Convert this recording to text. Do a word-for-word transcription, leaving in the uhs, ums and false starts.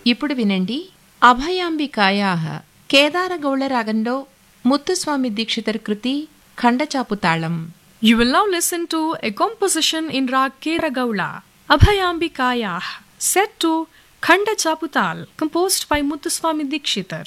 ఇప్పుడు వినండి అభయాంబికాయాః కేదారగౌళ రాగంలో ముత్తుస్వామి దీక్షితర్ కృతి ఖండచాపు తాళం. You will now listen to a composition in Rag Keragaula, Abhayambikayah, set to Khanda Chaputal, composed by Muthuswami Dikshitar.